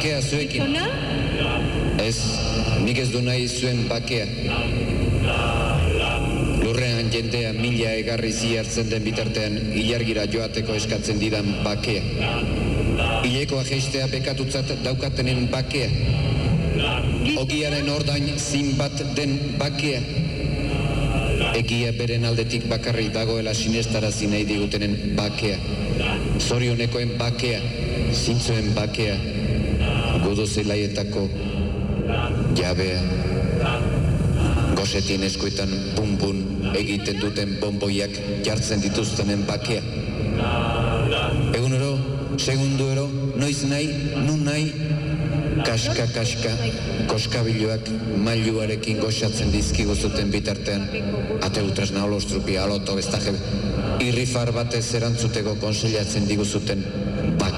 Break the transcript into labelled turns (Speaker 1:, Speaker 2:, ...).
Speaker 1: bakea zuekin. Ez, nik ez du nahi zuen bakea. Lurrean jendea mila egarri ziartzen den bitartean ilargira joateko eskatzen didan bakea. Hilekoa jeistea bekatutzat daukatenen bakea. Ogiaren ordain zin bat den bakea. Egia beren aldetik bakarrik dagoela sinestarazi nahi digutenen bakea. Zorionekoen bakea, zintzoen bakea, gudu zelaietako jabea. Gosetien eskuetan bun-bun egiten duten bonboiak jartzen dituztenen bakea. Egunero, segunduero, noiz nahi, nun nahi, kaska-kaska, koskabiloak mailuarekin goxatzen dizkiguzuten bitartean, ateutresna olostrupia, aloto, bestaje, irrifar batez erantzuteko konsellatzen diguzuten